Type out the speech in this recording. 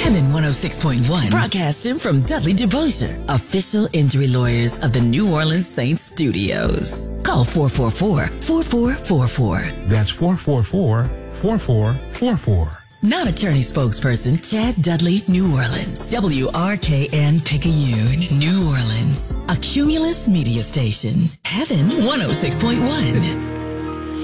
Heaven 106.1, broadcasting from Dudley DeBosier, official injury lawyers of the New Orleans Saints Studios. Call 444-4444. That's 444-4444. Non-attorney spokesperson Chad Dudley, New Orleans. WRKN Picayune, New Orleans. A Cumulus media station. Heaven 106.1.